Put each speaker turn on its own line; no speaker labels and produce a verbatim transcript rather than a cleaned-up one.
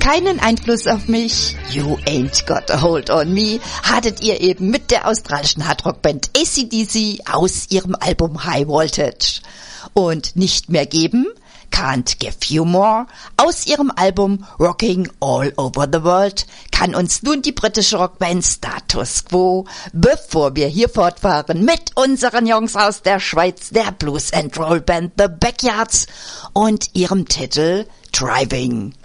Keinen Einfluss auf mich, You Ain't Got a Hold on Me, hattet ihr eben mit der australischen Hardrock-Band A C D C aus ihrem Album High Voltage. Und nicht mehr geben, Can't Give You More, aus ihrem Album Rocking All Over the World, kann uns nun die britische Rockband Status Quo, bevor wir hier fortfahren mit unseren Jungs aus der Schweiz, der Blues and Roll Band The Backyards und ihrem Titel Driving.